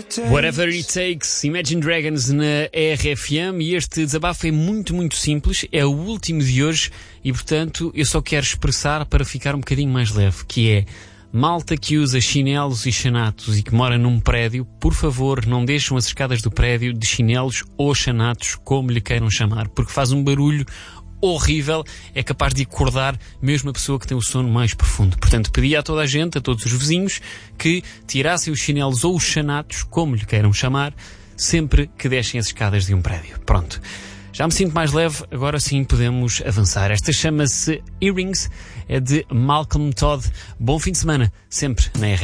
Whatever It Takes, Imagine Dragons na RFM, e este desabafo é muito, muito simples, é o último de hoje e, portanto, eu só quero expressar para ficar um bocadinho mais leve, que é: malta que usa chinelos e chanatos e que mora num prédio, por favor, não deixam as escadas do prédio de chinelos ou chanatos, como lhe queiram chamar, porque faz um barulho horrível, é capaz de acordar mesmo a pessoa que tem o sono mais profundo. Portanto, pedia a toda a gente, a todos os vizinhos, que tirassem os chinelos ou os chanatos, como lhe queiram chamar, sempre que descem as escadas de um prédio. Pronto. Já me sinto mais leve, agora sim podemos avançar. Esta chama-se Earrings, é de Malcolm Todd. Bom fim de semana, sempre na RFM.